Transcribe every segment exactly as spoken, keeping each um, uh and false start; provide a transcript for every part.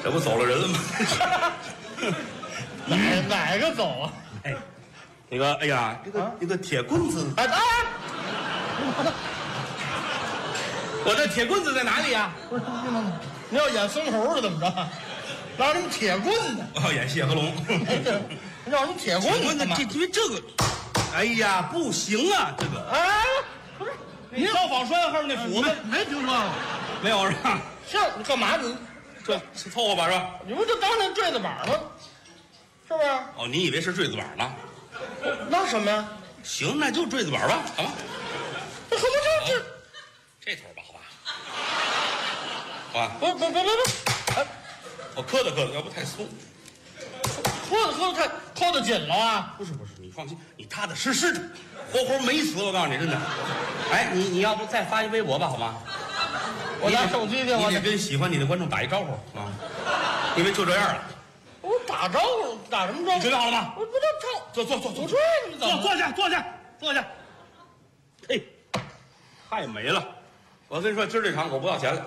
这不走了人了吗？ 哪哪个走啊？ 哎，那个，哎呀，这个、啊、这个铁棍子， 哎啊！ 我这铁棍子在哪里呀、啊？ 不是，你要演孙猴是怎么着？哪有什么铁棍子？ 哦，演谢和龙。 你要什么铁棍子？ 这因为这个，哎呀，不行啊，这个。 哎，不是， 你消防栓还是那斧子？ 没听说过， 没有是吧？ 是你干嘛你？ 这是凑合吧是吧？ 你不就当那坠子板吗？是不是？ 哦，你以为是坠子板呢？ 那什么呀？ 行，那就坠子板吧，好吧？ 那可不就这这头吧，好吧？好吧？ 不不不不不，哎， 我磕的磕的，要不太松。 磕的磕的太扣的紧了啊！ 不是不是，你放心，你踏踏实实的，活活没死，我告诉你，真的。哎，你你要不再发一微博吧，好吗？ 我拿手机去， 你得跟喜欢你的观众打一招呼啊，因为就这样了。 我打招呼，打什么招呼？ 准备好了吗？ 我不就招， 坐坐坐坐我说你怎么坐坐下坐下坐下。嘿，太美了！我跟你说，今儿这场我不要钱了，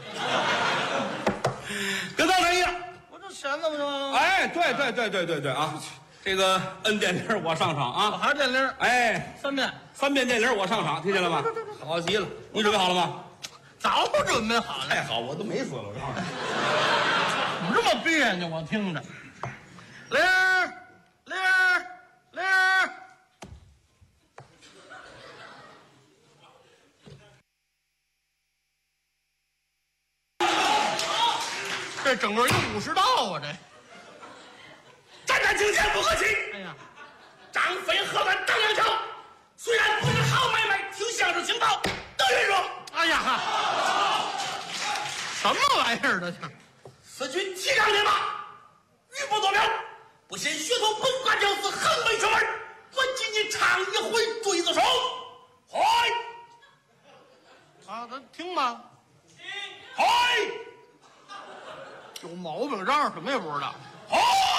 跟刚才一样。 我这闲的不就？ 哎，对对对对对对啊！这个摁电铃我上场啊， 还电铃？ 哎， 三遍， 三遍电铃我上场，听见了吗？好极了，你准备好了吗？ 早准备好了。 太好，我都没死了，我告诉你。 怎么这么别扭？我听着，铃儿铃儿铃儿，这整个一武士道啊！这战战兢兢不客气。 哎呀， 张飞河南当阳桥，虽然不是好买卖，听相声请到德云说。 哎呀哈，什么玩意儿这是？ 此君提纲列马，语不多表，不嫌噱头，本官屌丝，很没学问。我今你唱一回坠子手，嗨， 啊，咱听吧。 嗨， 有毛病，嚷嚷什么也不知道。 嗨，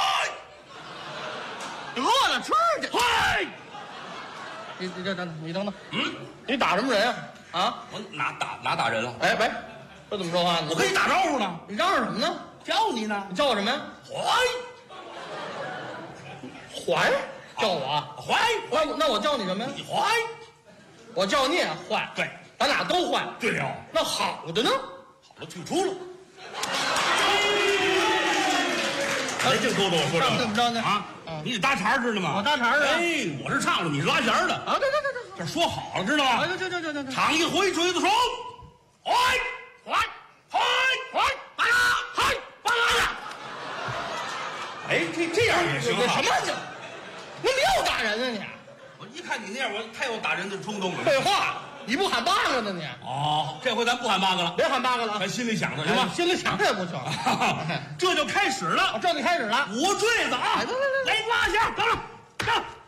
你饿了吃去。 嗨， 你你这等等，你等等， 嗯， 你打什么人啊？啊， 我哪打哪打人了？ 哎喂，这怎么说话呢？ 我跟你打招呼呢， 你嚷嚷什么呢？ 叫你呢。 你叫我什么呀？ 坏， 坏，叫我啊？ 坏， 坏，那我叫你什么呀？ 你坏， 我叫你也坏。 对， 咱俩都坏。 对了， 那好的呢？ 好了，退出了。没净勾搭我说这怎么着呢？ 啊，你得搭茬知道吗？ 我搭茬的。 哎，我是唱的，你是拉弦的啊！对对对对， 这说好了知道吗？ 哎，对对对对对， 唱一回锥子手，嗨嗨嗨嗨，巴拉嗨巴拉呀！哎，这这样也行啊？ 什么这？你没有打人啊你？ 我一看你那样，我太有打人的冲动了。 废话，你不喊八个呢你？ 哦，这回咱不喊八个了， 别喊八个了， 咱心里想着行行吧？ 吧？ 心里想着也不行。 这就开始了， 这就开始了。 舞坠子啊！ 来来来来， 来拉弦，等等，等。